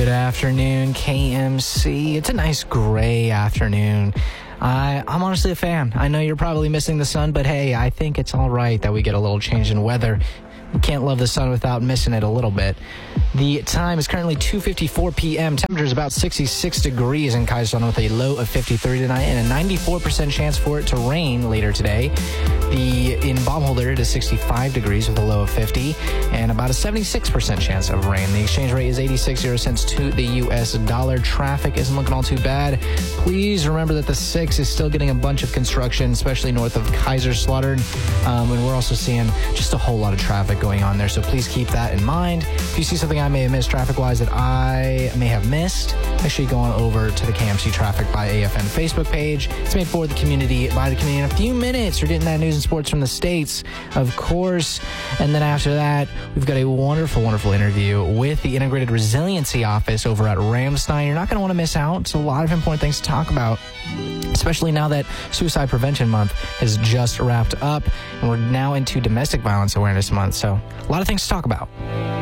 Good afternoon, KMC. It's a nice gray afternoon. I'm honestly a fan. I know you're probably missing the sun, but hey, I think it's all right that we get a little change in weather. You can't love the sun without missing it a little bit. The time is currently 2:54 p.m. Temperature is about 66 degrees in Kaiserslautern with a low of 53 tonight and a 94% chance for it to rain later today. In Baumholder, it is 65 degrees with a low of 50 and about a 76% chance of rain. The exchange rate is 86 cents to the U.S. dollar. Traffic isn't looking all too bad. Please remember that the 6 is still getting a bunch of construction, especially north of Kaiserslautern. And we're also seeing just a whole lot of traffic going on there, so please keep that in mind. If you see something I may have missed traffic-wise that I may have missed, make sure you go on over to the KMC Traffic by AFN Facebook page. It's made for the community, by the community. In a few minutes, you're getting that news and sports from the States, of course. And then after that, we've got a wonderful, wonderful interview with the Integrated Resiliency Office over at Ramstein. You're not going to want to miss out. It's a lot of important things to talk about, especially now that Suicide Prevention Month has just wrapped up and we're now into Domestic Violence Awareness Month. So a lot of things to talk about.